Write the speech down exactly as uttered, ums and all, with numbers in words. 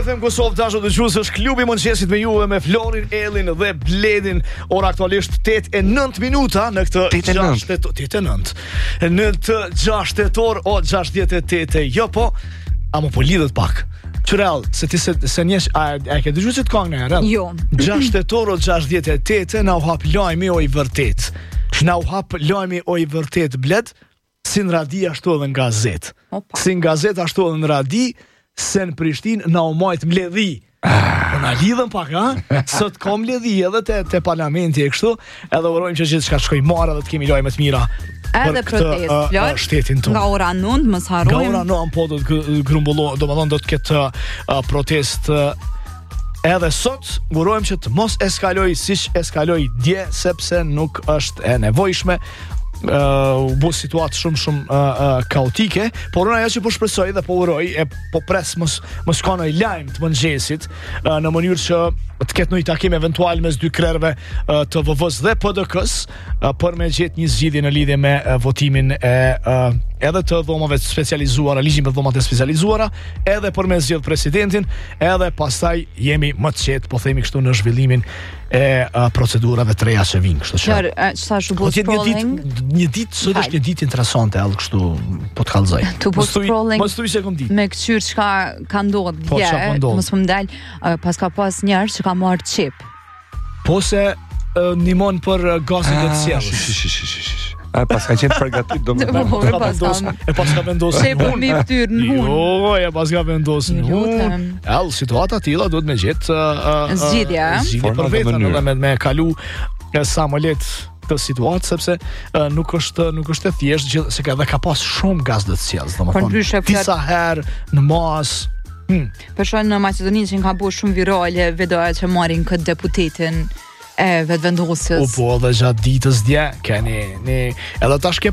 Them Kosovë dashur dëgjues, është klubi i mëngjesit me ju me Florin, Ellin dhe Bledin. Ora aktualisht tetë e nëntë minuta në këtë gjashtë tetor. tetë e nëntë. Në të gjashtë tetor o gjashtëdhjetë e tetë. Jo po, ama po lidhet pak. Qërel, se ti se, se njesh, a, a ke dëgjuar se të kongë në erel? Jo. gjashtë tetor o gjashtëdhjetë e tetë, na u hap lajmi o i vërtet. Na u hap lajmi o i vërtet, Bled, si në radi ashtu edhe në gazet. Opa. Si në gazet ashtu edhe në radi, se në Prishtinë na u majt mbledhi. Po na lidhën pak, ha? Sot ka mbledhi edhe te, te parlamenti e kështu, edhe urojmë që gjithçka të shkojë marrë dhe të kemi lajme të mira. Edhe protestë, uh, uh, shtetin tonë. Nga ora nëntë, mos Nga harrojmë. ora nëntë po do të grumbullo, domethënë do të ketë uh, protestë uh, edhe sot. Urojmë që të mos eskaloj siç eskaloi dje, sepse nuk është e nevojshme. Uh, u bu situatë shumë shumë uh, uh, kaotike, por unë ajo që po shpresoj dhe po uroj e po pres mos mos ka ndonjë lajm të mëngjesit uh, në mënyrë që të ketë ndonjë takim eventual mes dy krerëve uh, të V V-s dhe P D K-s uh, për me gjetë një zgjidhje në lidhje me uh, votimin e uh, edhe të dhomave të specializuara, ligjin për dhomat e specializuara, edhe për me zgjedh presidentin, edhe pastaj jemi më të qetë, po themi kështu, në zhvillimin e uh, procedurave të reja që vinë, kështu që. Qarë, çfarë Po bëj tjetë një scrolling? ditë, një ditë sot është një ditë interesante, edhe kështu po të kallëzoj. Tu po scrolling Mos thuaj se kom ditë. me këqyr çka ka ndodhur Po, çka dje, po ndodh? mos më ndal, uh, pas ka pas njerëz që ka marrë çip. Po se uh, nimon për uh, gazet e të sjellës. A pas ka qenë përgatit do më Po, po, Ka pas vendos, ka. e pas ka vendosur. Çepu mi fytyr në hun. Jo, e pas ka vendosur. Ju lutem. All situata e tilla duhet me gjetë uh, uh, Zgjidhje, a? zgjidhje Forma për dhe vetën, mënyrë. edhe me me kalu e sa më lehtë të situatë, sepse uh, nuk është nuk është e thjeshtë gjithë, se ka dhe ka pas shumë gaz të sjellës, Por ndryshe domethënë. Disa herë në mas. Hmm. Për shkak në Maqedoninë që ka bërë shumë virale videoja që marrin këtë deputetin e U vetëvendosjes. po edhe gjatë ditës dje, keni, ne, edhe tash ke